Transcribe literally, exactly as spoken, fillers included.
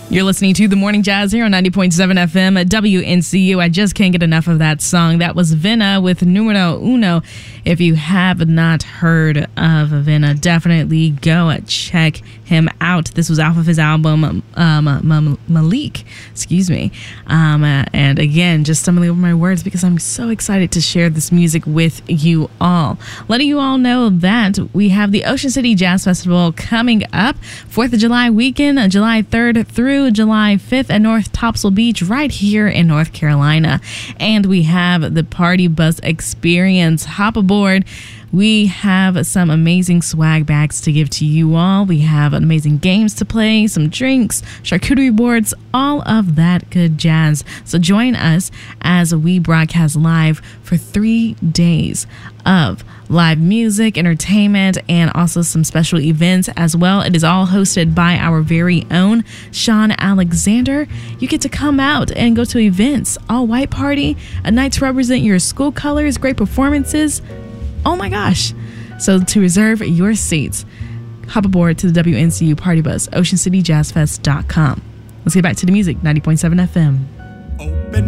You're listening to The Morning Jazz here on ninety point seven F M at W N C U. I just can't get enough of that song. That was Venna with Numero Uno. If you have not heard of Venna, definitely go check him out. This was off of his album, um, Malik. Excuse me. Um, uh, and again, just stumbling over my words because I'm so excited to share this music with you all. Letting you all know that we have the Ocean City Jazz Festival coming up. fourth of July weekend, July third through July fifth at North Topsail Beach right here in North Carolina. And we have the Party Bus Experience. Hop aboard. We have some amazing swag bags to give to you all. We have amazing games to play, some drinks, charcuterie boards, all of that good jazz. So join us as we broadcast live for three days of live music, entertainment, and also some special events as well. It is all hosted by our very own Sean Alexander. You get to come out and go to events, all white party, a night to represent your school colors, great performances. Oh my gosh. So to reserve your seats, hop aboard to the W N C U Party Bus, ocean city jazz fest dot com. Let's get back to the music, ninety point seven F M.